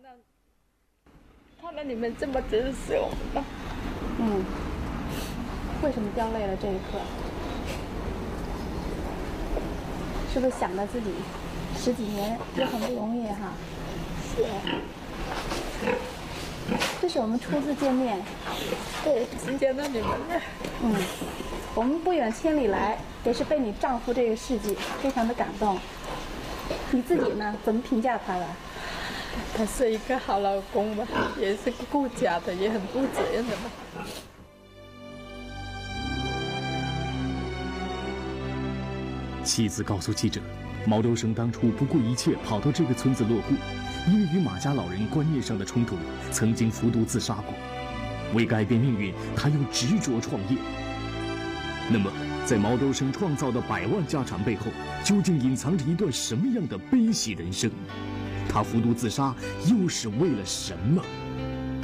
看到你们这么支持我们， 为什么掉泪了这一刻？是不是想着自己10几年也很不容易哈？ 是啊， 这是我们初次见面， 对，是见到你们了。 我们不远千里来，也是被你丈夫这个事迹非常的感动。你自己呢，怎么评价他的？ 他是一个好老公吧，也是顾家的，也很负责任的吧。 妻子告诉记者，毛周生当初不顾一切跑到这个村子落户，因为与马家老人观念上的冲突，曾经服毒自杀过。为改变命运，他又执着创业。那么，在毛周生创造的100万家产背后，究竟隐藏着一段什么样的悲喜人生？他服毒自杀又是为了什么？